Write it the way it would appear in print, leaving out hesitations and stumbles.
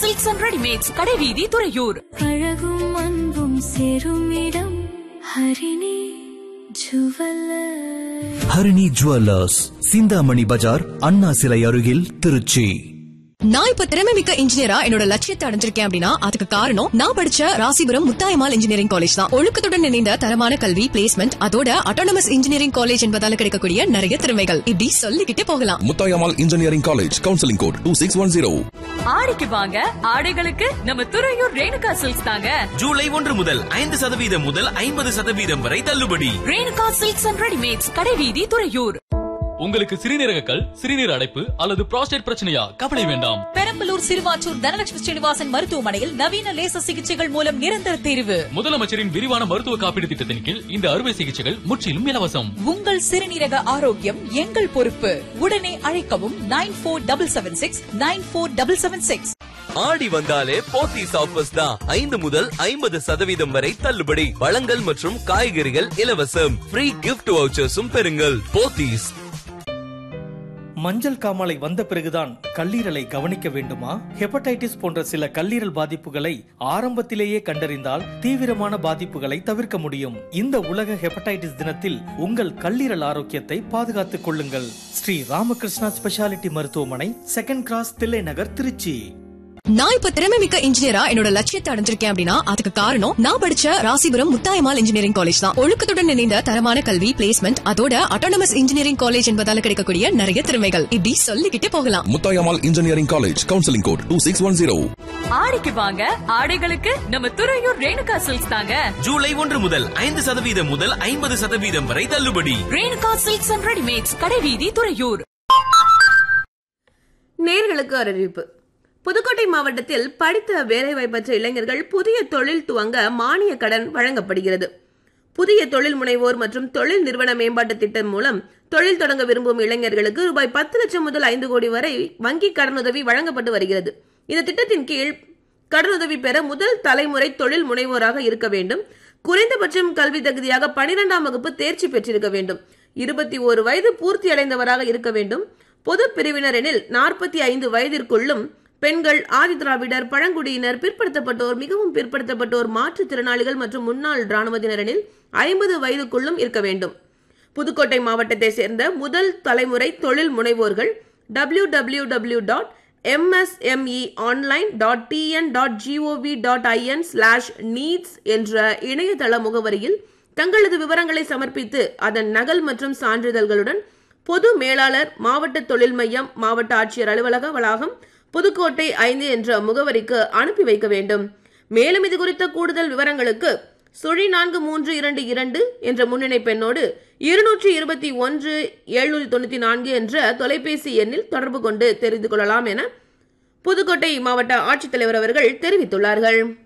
Silks and readymades, கடைவீதி, துறையூர். அழகும் அன்பும் சேரும் இடம் ஹரிணி ஜுவல்லர்ஸ். ஹரிணி ஜுவல்லர்ஸ், சிந்தாமணி பஜார், அண்ணா சிலை அருகில், திருச்சி. நான் இப்ப திறமை மிக்க இன்ஜினியரா என்னோட லட்சியத்தை அடைஞ்சிருக்கேன் அப்படின்னா அதுக்கு காரணம் நான் படிச்ச ராசிபுரம் முத்தாயம்மாள் இன்ஜினியரிங் காலேஜ் தான். ஒழுக்கத்துடன் இணைந்த தரமான கல்வி, பிளேஸ்மெண்ட், அதோட அட்டானமஸ் இன்ஜினியரிங் காலேஜ் என்பதால கிடைக்கக்கூடிய நிறைய திறமைகள் இப்படி சொல்லிக்கிட்டே போகலாம். Muthayammal engineering college, counselling code 2610. ஆடிக்கு வாங்க, ஆடைகளுக்கு நம்ம துறையூர் ரேணுகா சில்க்ஸ் தாங்க. ஜூலை 1 முதல் 5% முதல் 50% வரை தள்ளுபடி. ரேணுகா சில்க்ஸ் அண்ட் ரெடிமேட்ஸ், கடைவீதி, துறையூர். உங்களுக்கு சிறுநீரக கல், சிறுநீர் அடைப்பு அல்லது புரோஸ்டேட் பிரச்சனையா? கவலை வேண்டாம். பெரம்பலூர் சிறுவாச்சூர் தனலட்சுமி ஸ்ரீனிவாசன் மருத்துவமனையில் நவீன லேசர் சிகிச்சைகள் மூலம் நிரந்தர தீர்வு. முதலமைச்சரின் விரிவான மருத்துவ காப்பீடு திட்டத்தின் கீழ் இந்த அறுவை சிகிச்சைகள் முற்றிலும் இலவசம். உங்கள் சிறுநீரக ஆரோக்கியம் எங்கள் பொறுப்பு. உடனே அழைக்கவும் 9477694776. ஆடி வந்தாலே போத்தீஸ் ஆஃபர்ஸ் தான். 5 முதல் 50% வரை தள்ளுபடி. பழங்கள் மற்றும் காய்கறிகள் இலவசம். ஃப்ரீ கிஃப்ட் வவுச்சர்ஸும் பெறுங்கள். போத்தீஸ். மஞ்சள் காமாலை வந்த பிறகுதான் கல்லீரலை கவனிக்க வேண்டுமா? ஹெப்படைட்டிஸ் போன்ற சில கல்லீரல் பாதிப்புகளை ஆரம்பத்திலேயே கண்டறிந்தால் தீவிரமான பாதிப்புகளை தவிர்க்க முடியும். இந்த உலக ஹெப்படைட்டிஸ் தினத்தில் உங்கள் கல்லீரல் ஆரோக்கியத்தை பாதுகாத்துக் கொள்ளுங்கள். ஸ்ரீ ராமகிருஷ்ணா ஸ்பெஷாலிட்டி மருத்துவமனை, 2nd கிராஸ், தில்லை நகர், திருச்சி. நான் இப்ப திறமை மிக்க இன்ஜினியரா என்னோட லட்சியத்தை அடைஞ்சிருக்கேன் அப்படின்னா அதுக்கு காரணம் நான் படிச்ச ராசிபுரம் முத்தாயம்மாள் இன்ஜினியரிங் காலேஜ் தான். ஒழுக்கத்துடன் இணைந்த தரமான கல்வி, பிளேஸ்மெண்ட், அதோட அட்டானமஸ் இன்ஜினியரிங் காலேஜ் என்பதால கிடைக்கக்கூடிய நிறைய திறமைகள் இப்படி சொல்லிக்கிட்டே போகலாம். Muthayammal engineering college, counselling code 2610. ஆடிக்கு வாங்க, ஆடைகளுக்கு நம்ம துறையூர் ரேணுகா சில்க்ஸ் தாங்க. ஜூலை 1 முதல் 5% முதல் 50% வரை தள்ளுபடி. ரேணுகா சில்க்ஸ் அண்ட் ரெடிமேட்ஸ், கடைவீதி, துறையூர். நேயர்களுக்கு அறிவிப்பு. புதுக்கோட்டை மாவட்டத்தில் படித்த வேலைவாய்ப்பற்ற இளைஞர்கள் புதிய தொழில் துவங்க மானிய கடன் வழங்கப்படுகிறது. புதிய தொழில் முனைவோர் மற்றும் தொழில் நிறுவன மேம்பாட்டு திட்டம் மூலம் தொழில் தொடங்க விரும்பும் இளைஞர்களுக்கு ரூபாய் 10 லட்சம் முதல் 5 கோடி வரை வங்கி கடனுதவி வழங்கப்பட்டு வருகிறது. இந்த திட்டத்தின் கீழ் கடனுதவி பெற முதல் தலைமுறை தொழில் முனைவோராக இருக்க வேண்டும். குறைந்தபட்சம் கல்வி தகுதியாக 12ஆம் வகுப்பு தேர்ச்சி பெற்றிருக்க வேண்டும். 21 வயது பூர்த்தி அடைந்தவராக இருக்க வேண்டும். பொது பிரிவினர் எனில் 45 வயதிற்குள்ளும் பெண்கள், ஆதி திராவிடர், பழங்குடியினர், பிற்படுத்தப்பட்டோர், மிகவும் பிற்படுத்தப்பட்டோர், மாற்றுத்திறனாளிகள் மற்றும் முன்னாள் ராணுவத்தினரெனில் 50 வயதுக்குள்ளும் இருக்க வேண்டும். புதுக்கோட்டை மாவட்டத்தை சேர்ந்த முதல் தலைமுறை தொழில் முனைவோர்கள் www.msmeonline.tn.gov.in/needs என்ற இணையதள முகவரியில் தங்களது விவரங்களை சமர்ப்பித்து அதன் நகல் மற்றும் சான்றிதழ்களுடன் பொது மேலாளர், மாவட்ட தொழில் மையம், மாவட்ட ஆட்சியர் அலுவலக வளாகம், புதுக்கோட்டை 5 என்ற முகவரிக்கு அனுப்பி வைக்க வேண்டும். மேலும் இது குறித்த கூடுதல் விவரங்களுக்கு 4322 என்ற முன்னிணைப்பு எண்ணோடு 221 794 என்ற தொலைபேசி எண்ணில் தொடர்பு கொண்டு தெரிந்து கொள்ளலாம் என புதுக்கோட்டை மாவட்ட ஆட்சித்தலைவர் அவர்கள் தெரிவித்துள்ளார்கள்.